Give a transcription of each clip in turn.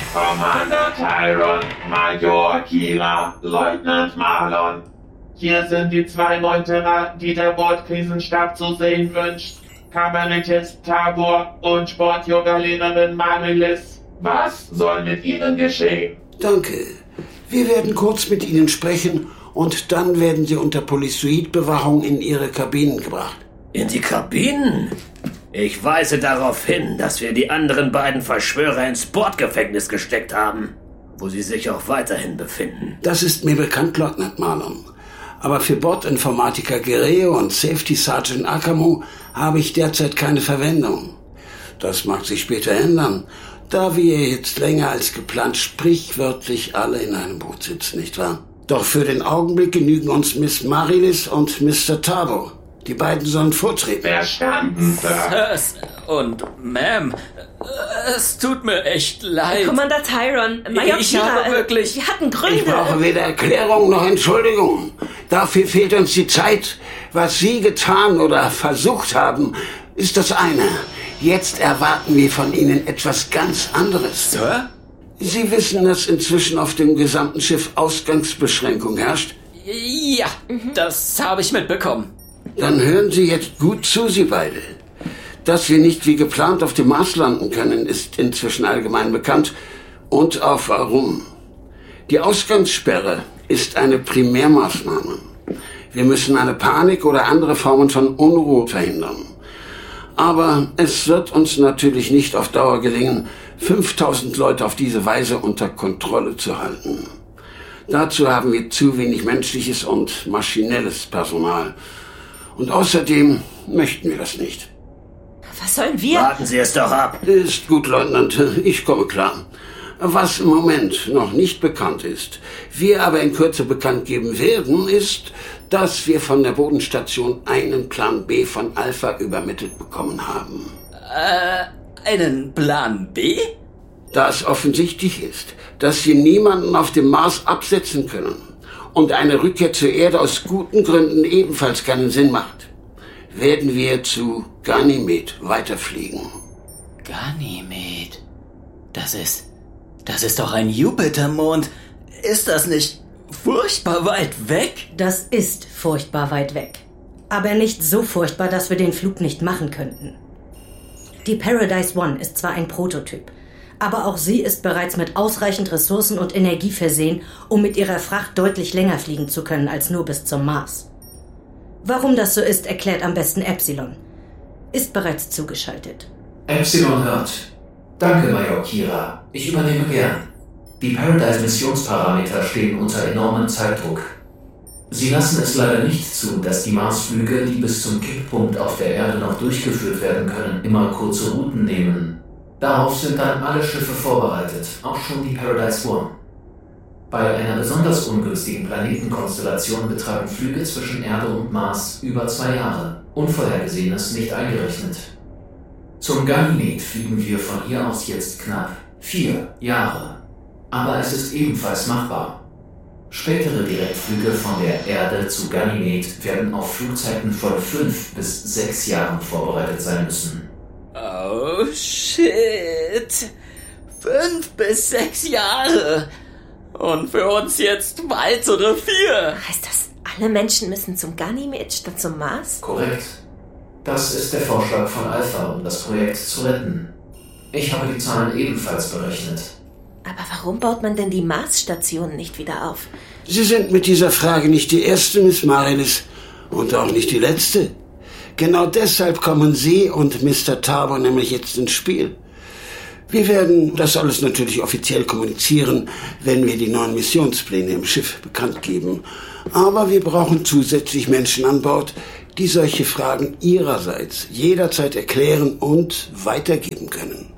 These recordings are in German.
Commander Tyron, Major Kira, Leutnant Marlon. Hier sind die 2 Meuterer, die der Bordkrisenstab zu sehen wünscht. Kabarettist Tabor und Sport-Yoga-Lehrerin Marilis. Was soll mit Ihnen geschehen? Danke. Wir werden kurz mit Ihnen sprechen und dann werden Sie unter Polysuit-Bewachung in Ihre Kabinen gebracht. In die Kabinen? Ich weise darauf hin, dass wir die anderen beiden Verschwörer ins Bordgefängnis gesteckt haben, wo sie sich auch weiterhin befinden. Das ist mir bekannt, Leutnant Marlon. Aber für Bordinformatiker Guerrero und Safety Sergeant Akamo habe ich derzeit keine Verwendung. Das mag sich später ändern, da wir jetzt länger als geplant sprichwörtlich alle in einem Boot sitzen, nicht wahr? Doch für den Augenblick genügen uns Miss Marilis und Mr. Tabo. Die beiden sollen vortreten. Verstanden, Sir. Und Ma'am, es tut mir echt leid. Commander Tyron, Major Ich Kira, habe wirklich... wir hatten Gründe. Ich brauche weder Erklärung noch Entschuldigung. Dafür fehlt uns die Zeit. Was Sie getan oder versucht haben, ist das eine. Jetzt erwarten wir von Ihnen etwas ganz anderes. Sir? Sie wissen, dass inzwischen auf dem gesamten Schiff Ausgangsbeschränkung herrscht? Ja, das habe ich mitbekommen. Dann hören Sie jetzt gut zu, Sie beide. Dass wir nicht wie geplant auf dem Mars landen können, ist inzwischen allgemein bekannt. Und auch warum. Die Ausgangssperre ist eine Primärmaßnahme. Wir müssen eine Panik oder andere Formen von Unruhe verhindern. Aber es wird uns natürlich nicht auf Dauer gelingen, 5000 Leute auf diese Weise unter Kontrolle zu halten. Dazu haben wir zu wenig menschliches und maschinelles Personal. Und außerdem möchten wir das nicht. Was sollen wir? Warten Sie es doch ab. Ist gut, Leutnant. Ich komme klar. Was im Moment noch nicht bekannt ist, wir aber in Kürze bekannt geben werden, ist, dass wir von der Bodenstation einen Plan B von Alpha übermittelt bekommen haben. Einen Plan B? Da es offensichtlich ist, dass wir niemanden auf dem Mars absetzen können und eine Rückkehr zur Erde aus guten Gründen ebenfalls keinen Sinn macht, werden wir zu Ganymed weiterfliegen. Ganymed? Das ist doch ein Jupitermond. Ist das nicht furchtbar weit weg? Das ist furchtbar weit weg. Aber nicht so furchtbar, dass wir den Flug nicht machen könnten. Die Paradise One ist zwar ein Prototyp, aber auch sie ist bereits mit ausreichend Ressourcen und Energie versehen, um mit ihrer Fracht deutlich länger fliegen zu können als nur bis zum Mars. Warum das so ist, erklärt am besten Epsilon. Ist bereits zugeschaltet. Epsilon hört. Danke, Major Kira. Ich übernehme gern. Die Paradise-Missionsparameter stehen unter enormem Zeitdruck. Sie lassen es leider nicht zu, dass die Marsflüge, die bis zum Kipppunkt auf der Erde noch durchgeführt werden können, immer kurze Routen nehmen. Darauf sind dann alle Schiffe vorbereitet, auch schon die Paradise One. Bei einer besonders ungünstigen Planetenkonstellation betragen Flüge zwischen Erde und Mars über 2 Jahre, Unvorhergesehenes nicht eingerechnet. Zum Ganymed fliegen wir von hier aus jetzt knapp 4 Jahre. Aber es ist ebenfalls machbar. Spätere Direktflüge von der Erde zu Ganymed werden auf Flugzeiten von 5 bis 6 Jahren vorbereitet sein müssen. Oh shit. 5 bis 6 Jahre. Und für uns jetzt weitere 4. Heißt das, alle Menschen müssen zum Ganymed statt zum Mars? Korrekt. Das ist der Vorschlag von Alpha, um das Projekt zu retten. Ich habe die Zahlen ebenfalls berechnet. Aber warum baut man denn die Marsstation nicht wieder auf? Sie sind mit dieser Frage nicht die erste, Miss Marilis, und auch nicht die letzte. Genau deshalb kommen Sie und Mr. Tabor nämlich jetzt ins Spiel. Wir werden das alles natürlich offiziell kommunizieren, wenn wir die neuen Missionspläne im Schiff bekannt geben. Aber wir brauchen zusätzlich Menschen an Bord, die solche Fragen ihrerseits jederzeit erklären und weitergeben können.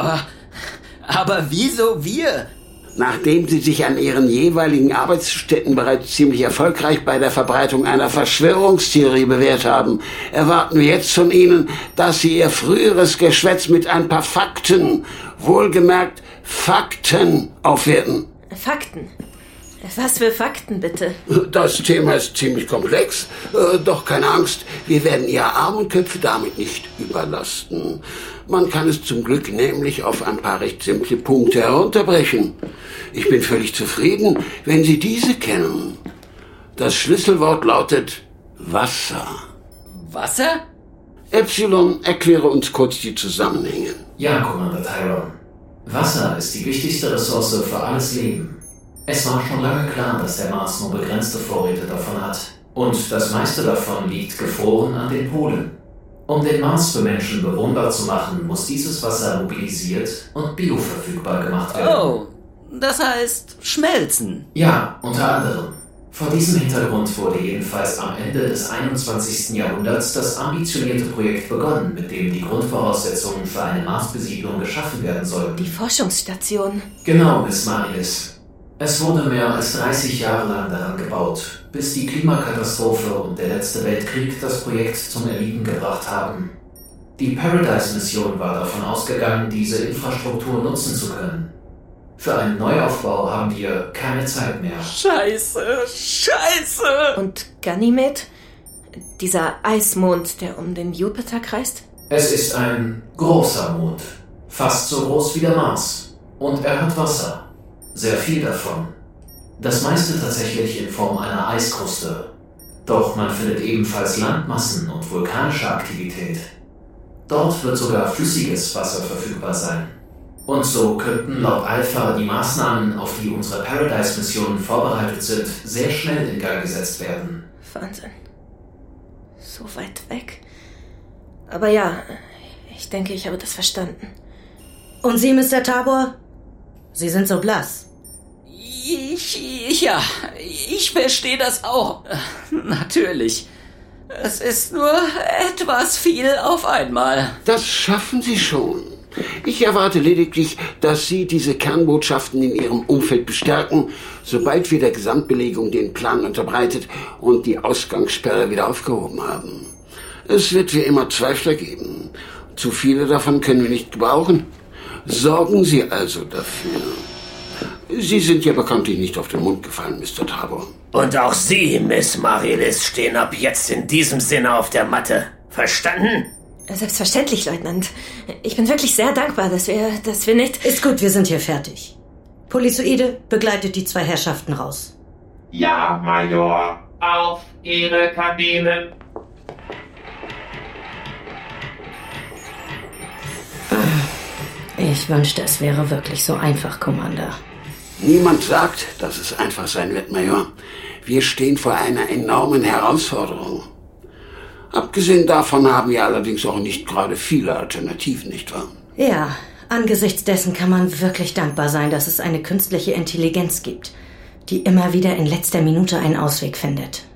Aber wieso wir? Nachdem Sie sich an Ihren jeweiligen Arbeitsstätten bereits ziemlich erfolgreich bei der Verbreitung einer Verschwörungstheorie bewährt haben, erwarten wir jetzt von Ihnen, dass Sie Ihr früheres Geschwätz mit ein paar Fakten, wohlgemerkt Fakten, aufwerten. Fakten? Was für Fakten, bitte? Das Thema ist ziemlich komplex. Doch keine Angst, wir werden Ihre armen Köpfe damit nicht überlasten. Man kann es zum Glück nämlich auf ein paar recht simple Punkte herunterbrechen. Ich bin völlig zufrieden, wenn Sie diese kennen. Das Schlüsselwort lautet Wasser. Wasser? Epsilon, erkläre uns kurz die Zusammenhänge. Ja, Commander Tyron. Wasser ist die wichtigste Ressource für alles Leben. Es war schon lange klar, dass der Mars nur begrenzte Vorräte davon hat. Und das meiste davon liegt gefroren an den Polen. Um den Mars für Menschen bewohnbar zu machen, muss dieses Wasser mobilisiert und bioverfügbar gemacht werden. Oh, das heißt schmelzen. Ja, unter anderem. Vor diesem Hintergrund wurde jedenfalls am Ende des 21. Jahrhunderts das ambitionierte Projekt begonnen, mit dem die Grundvoraussetzungen für eine Marsbesiedlung geschaffen werden sollten. Die Forschungsstation. Genau, Miss Marilis. Es wurde mehr als 30 Jahre lang daran gebaut, bis die Klimakatastrophe und der letzte Weltkrieg das Projekt zum Erliegen gebracht haben. Die Paradise-Mission war davon ausgegangen, diese Infrastruktur nutzen zu können. Für einen Neuaufbau haben wir keine Zeit mehr. Scheiße! Und Ganymed? Dieser Eismond, der um den Jupiter kreist? Es ist ein großer Mond, fast so groß wie der Mars. Und er hat Wasser. Sehr viel davon. Das meiste tatsächlich in Form einer Eiskruste. Doch man findet ebenfalls Landmassen und vulkanische Aktivität. Dort wird sogar flüssiges Wasser verfügbar sein. Und so könnten laut Alpha die Maßnahmen, auf die unsere Paradise-Missionen vorbereitet sind, sehr schnell in Gang gesetzt werden. Wahnsinn. So weit weg. Aber ja, ich denke, ich habe das verstanden. Und Sie, Mr. Tabor? Sie sind so blass. Ich verstehe das auch. Natürlich. Es ist nur etwas viel auf einmal. Das schaffen Sie schon. Ich erwarte lediglich, dass Sie diese Kernbotschaften in Ihrem Umfeld bestärken, sobald wir der Gesamtbelegung den Plan unterbreitet und die Ausgangssperre wieder aufgehoben haben. Es wird wie immer Zweifler geben. Zu viele davon können wir nicht gebrauchen. Sorgen Sie also dafür. Sie sind ja bekanntlich nicht auf den Mund gefallen, Mr. Tabor. Und auch Sie, Miss Marilis, stehen ab jetzt in diesem Sinne auf der Matte. Verstanden? Selbstverständlich, Leutnant. Ich bin wirklich sehr dankbar, dass wir nicht... Ist gut, wir sind hier fertig. Polizoide begleitet die zwei Herrschaften raus. Ja, Major. Auf Ihre Kabinen. Ich wünschte, es wäre wirklich so einfach, Commander. Niemand sagt, dass es einfach sein wird, Major. Wir stehen vor einer enormen Herausforderung. Abgesehen davon haben wir allerdings auch nicht gerade viele Alternativen, nicht wahr? Ja, angesichts dessen kann man wirklich dankbar sein, dass es eine künstliche Intelligenz gibt, die immer wieder in letzter Minute einen Ausweg findet.